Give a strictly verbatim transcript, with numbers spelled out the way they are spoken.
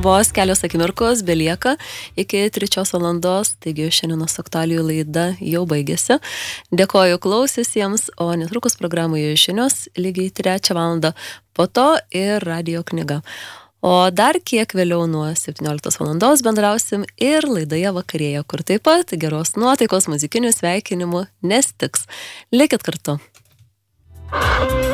Vos kelios akimirkos belieka iki trečios valandos, taigi šiandienos aktualijų laida jau baigėsi. Dėkoju klausiusiems, o netrukus programoje žinios lygiai trečią valandą, po to ir radio knyga. O dar kiek vėliau nuo septynioliktos valandos bendrausim ir laidoje vakarėje, kur taip pat geros nuotaikos muzikinių sveikinimų nestiks. Likit kartu.